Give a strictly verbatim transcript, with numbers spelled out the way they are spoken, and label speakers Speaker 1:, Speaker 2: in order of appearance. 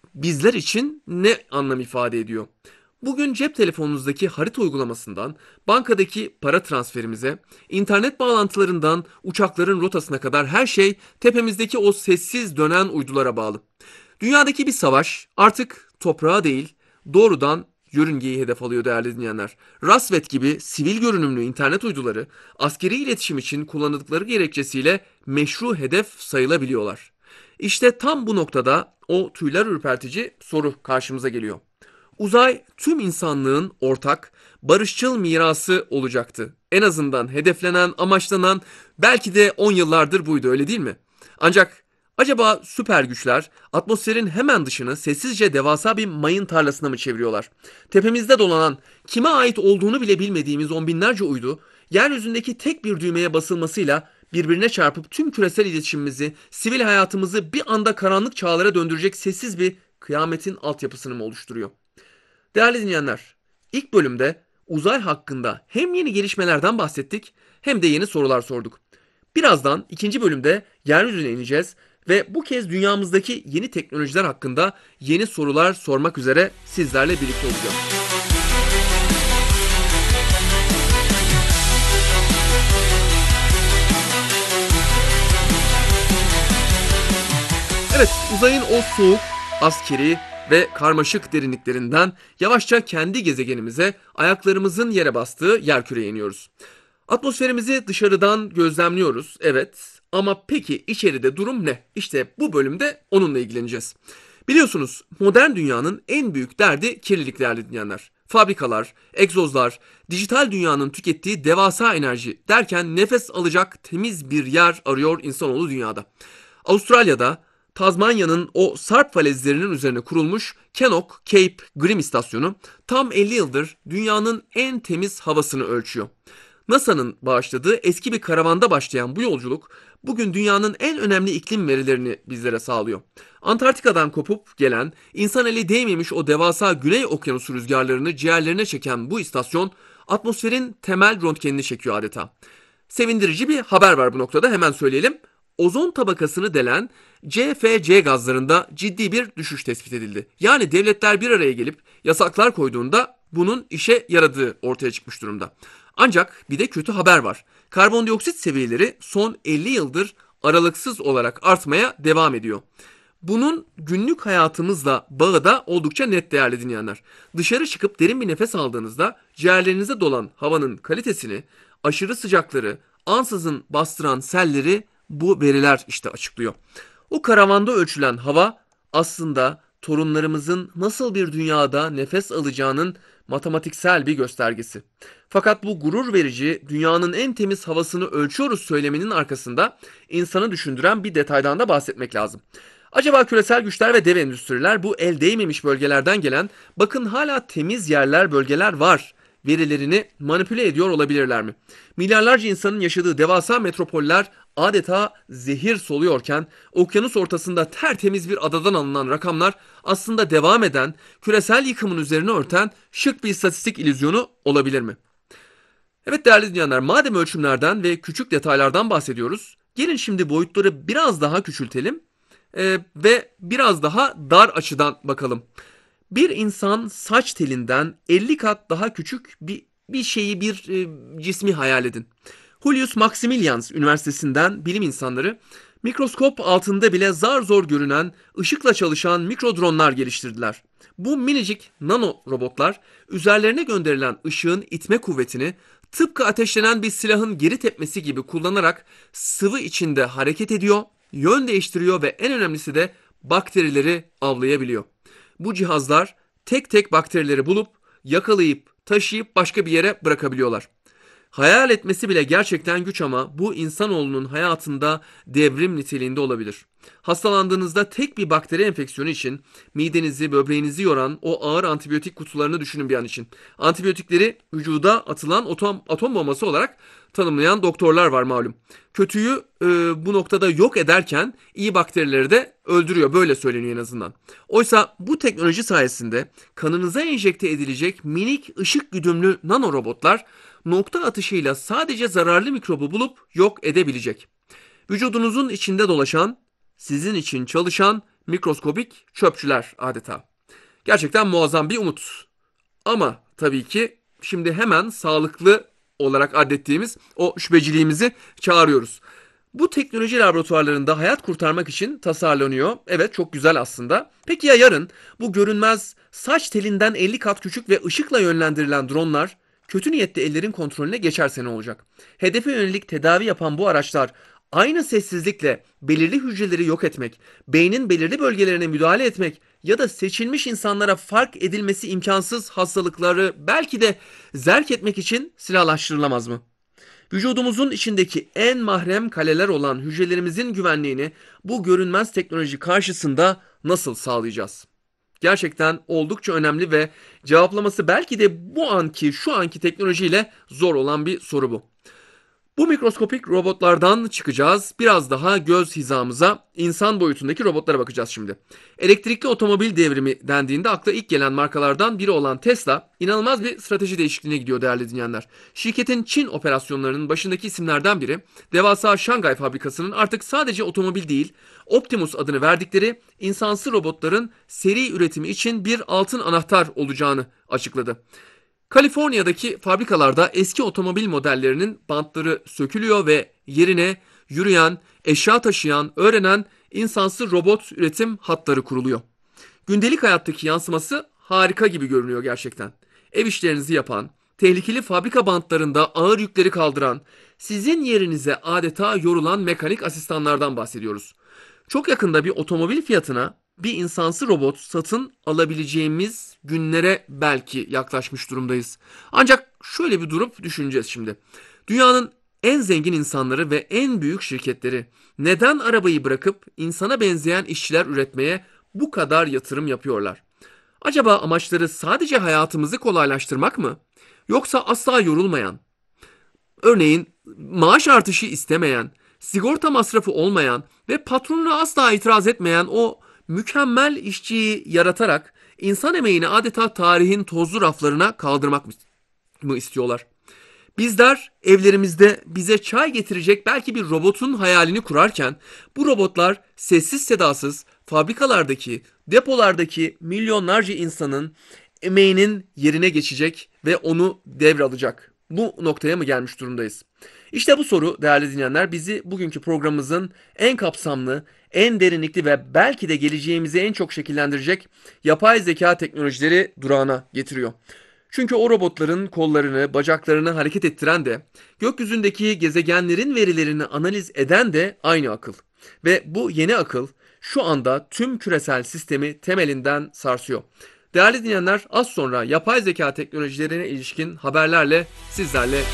Speaker 1: bizler için ne anlam ifade ediyor? Bugün cep telefonunuzdaki harita uygulamasından, bankadaki para transferimize, internet bağlantılarından uçakların rotasına kadar her şey tepemizdeki o sessiz dönen uydulara bağlı. Dünyadaki bir savaş artık toprağa değil, doğrudan yörüngeyi hedef alıyor değerli dinleyenler. Rasvet gibi sivil görünümlü internet uyduları askeri iletişim için kullanıldıkları gerekçesiyle meşru hedef sayılabiliyorlar. İşte tam bu noktada o tüyler ürpertici soru karşımıza geliyor. Uzay tüm insanlığın ortak, barışçıl mirası olacaktı. En azından hedeflenen, amaçlanan belki de on yıllardır buydu, öyle değil mi? Ancak acaba süper güçler atmosferin hemen dışını sessizce devasa bir mayın tarlasına mı çeviriyorlar? Tepemizde dolanan, kime ait olduğunu bile bilmediğimiz on binlerce uydu, yeryüzündeki tek bir düğmeye basılmasıyla birbirine çarpıp tüm küresel iletişimimizi, sivil hayatımızı bir anda karanlık çağlara döndürecek sessiz bir kıyametin altyapısını mı oluşturuyor? Değerli dinleyenler, ilk bölümde uzay hakkında hem yeni gelişmelerden bahsettik hem de yeni sorular sorduk. Birazdan ikinci bölümde yeryüzüne ineceğiz ve bu kez dünyamızdaki yeni teknolojiler hakkında yeni sorular sormak üzere sizlerle birlikte olacağım. Evet, uzayın o soğuk, askeri ve karmaşık derinliklerinden yavaşça kendi gezegenimize ayaklarımızın yere bastığı yerküreye iniyoruz. Atmosferimizi dışarıdan gözlemliyoruz, evet, ama peki içeride durum ne? İşte bu bölümde onunla ilgileneceğiz. Biliyorsunuz modern dünyanın en büyük derdi kirlilik değerli dinleyenler. Fabrikalar, egzozlar, dijital dünyanın tükettiği devasa enerji derken nefes alacak temiz bir yer arıyor insanoğlu dünyada. Avustralya'da Tazmanya'nın o sarp falezlerinin üzerine kurulmuş Kennock Cape Grim istasyonu tam elli yıldır dünyanın en temiz havasını ölçüyor. NASA'nın bağışladığı eski bir karavanda başlayan bu yolculuk bugün dünyanın en önemli iklim verilerini bizlere sağlıyor. Antarktika'dan kopup gelen, insan eli değmemiş o devasa Güney Okyanusu rüzgarlarını ciğerlerine çeken bu istasyon atmosferin temel röntgenini çekiyor adeta. Sevindirici bir haber var bu noktada, hemen söyleyelim. Ozon tabakasını delen C F C gazlarında ciddi bir düşüş tespit edildi. Yani devletler bir araya gelip yasaklar koyduğunda bunun işe yaradığı ortaya çıkmış durumda. Ancak bir de kötü haber var. Karbondioksit seviyeleri son elli yıldır aralıksız olarak artmaya devam ediyor. Bunun günlük hayatımızla bağı da oldukça net değerli dinleyenler. Dışarı çıkıp derin bir nefes aldığınızda ciğerlerinize dolan havanın kalitesini, aşırı sıcakları, ansızın bastıran selleri bu veriler işte açıklıyor. O karavanda ölçülen hava aslında torunlarımızın nasıl bir dünyada nefes alacağının matematiksel bir göstergesi. Fakat bu gurur verici dünyanın en temiz havasını ölçüyoruz söyleminin arkasında insanı düşündüren bir detaydan da bahsetmek lazım. Acaba küresel güçler ve dev endüstriler bu el değmemiş bölgelerden gelen bakın hala temiz yerler bölgeler var verilerini manipüle ediyor olabilirler mi? Milyarlarca insanın yaşadığı devasa metropoller adeta zehir soluyorken okyanus ortasında tertemiz bir adadan alınan rakamlar aslında devam eden küresel yıkımın üzerine örten şık bir istatistik illüzyonu olabilir mi? Evet değerli dinleyenler, madem ölçümlerden ve küçük detaylardan bahsediyoruz, gelin şimdi boyutları biraz daha küçültelim e, ve biraz daha dar açıdan bakalım. Bir insan saç telinden elli kat daha küçük bir bir şeyi, bir e, cismi hayal edin. Julius Maximilians Üniversitesi'nden bilim insanları mikroskop altında bile zar zor görünen, ışıkla çalışan mikrodronlar geliştirdiler. Bu minicik nano robotlar üzerlerine gönderilen ışığın itme kuvvetini tıpkı ateşlenen bir silahın geri tepmesi gibi kullanarak sıvı içinde hareket ediyor, yön değiştiriyor ve en önemlisi de bakterileri avlayabiliyor. Bu cihazlar tek tek bakterileri bulup, yakalayıp, taşıyıp başka bir yere bırakabiliyorlar. Hayal etmesi bile gerçekten güç ama bu insanoğlunun hayatında devrim niteliğinde olabilir. Hastalandığınızda tek bir bakteri enfeksiyonu için midenizi, böbreğinizi yoran o ağır antibiyotik kutularını düşünün bir an için. Antibiyotikleri vücuda atılan atom, atom bombası olarak tanımlayan doktorlar var malum. Kötüyü e, bu noktada yok ederken iyi bakterileri de öldürüyor, böyle söyleniyor en azından. Oysa bu teknoloji sayesinde kanınıza enjekte edilecek minik ışık güdümlü nanorobotlar nokta atışıyla sadece zararlı mikrobu bulup yok edebilecek. Vücudunuzun içinde dolaşan, sizin için çalışan mikroskobik çöpçüler adeta. Gerçekten muazzam bir umut. Ama tabii ki şimdi hemen sağlıklı olarak adettiğimiz o şüpheciliğimizi çağırıyoruz. Bu teknoloji laboratuvarlarında hayat kurtarmak için tasarlanıyor. Evet, çok güzel aslında. Peki ya yarın bu görünmez saç telinden elli kat küçük ve ışıkla yönlendirilen dronlar kötü niyetli ellerin kontrolüne geçerse ne olacak? Hedefe yönelik tedavi yapan bu araçlar aynı sessizlikle belirli hücreleri yok etmek, beynin belirli bölgelerine müdahale etmek ya da seçilmiş insanlara fark edilmesi imkansız hastalıkları belki de zerk etmek için silahlaştırılamaz mı? Vücudumuzun içindeki en mahrem kaleler olan hücrelerimizin güvenliğini bu görünmez teknoloji karşısında nasıl sağlayacağız? Gerçekten oldukça önemli ve cevaplaması belki de bu anki, şu anki teknolojiyle zor olan bir soru bu. Bu mikroskopik robotlardan çıkacağız. Biraz daha göz hizamıza insan boyutundaki robotlara bakacağız şimdi. Elektrikli otomobil devrimi dendiğinde akla ilk gelen markalardan biri olan Tesla inanılmaz bir strateji değişikliğine gidiyor değerli dinleyenler. Şirketin Çin operasyonlarının başındaki isimlerden biri devasa Şangay fabrikasının artık sadece otomobil değil Optimus adını verdikleri insansız robotların seri üretimi için bir altın anahtar olacağını açıkladı. Kaliforniya'daki fabrikalarda eski otomobil modellerinin bantları sökülüyor ve yerine yürüyen, eşya taşıyan, öğrenen insansız robot üretim hatları kuruluyor. Gündelik hayattaki yansıması harika gibi görünüyor gerçekten. Ev işlerinizi yapan, tehlikeli fabrika bantlarında ağır yükleri kaldıran, sizin yerinize adeta yorulan mekanik asistanlardan bahsediyoruz. Çok yakında bir otomobil fiyatına bir insansı robot satın alabileceğimiz günlere belki yaklaşmış durumdayız. Ancak şöyle bir durup düşüneceğiz şimdi. Dünyanın en zengin insanları ve en büyük şirketleri neden arabayı bırakıp insana benzeyen işçiler üretmeye bu kadar yatırım yapıyorlar? Acaba amaçları sadece hayatımızı kolaylaştırmak mı? Yoksa asla yorulmayan, örneğin maaş artışı istemeyen, sigorta masrafı olmayan ve patronuna asla itiraz etmeyen o mükemmel işçiyi yaratarak insan emeğini adeta tarihin tozlu raflarına kaldırmak mı istiyorlar? Bizler evlerimizde bize çay getirecek belki bir robotun hayalini kurarken bu robotlar sessiz sedasız fabrikalardaki, depolardaki milyonlarca insanın emeğinin yerine geçecek ve onu devralacak. Bu noktaya mı gelmiş durumdayız? İşte bu soru değerli dinleyenler bizi bugünkü programımızın en kapsamlı, en derinlikli ve belki de geleceğimizi en çok şekillendirecek yapay zeka teknolojileri durağına getiriyor. Çünkü o robotların kollarını, bacaklarını hareket ettiren de, gökyüzündeki gezegenlerin verilerini analiz eden de aynı akıl. Ve bu yeni akıl şu anda tüm küresel sistemi temelinden sarsıyor. Değerli dinleyenler, az sonra yapay zeka teknolojilerine ilişkin haberlerle sizlerle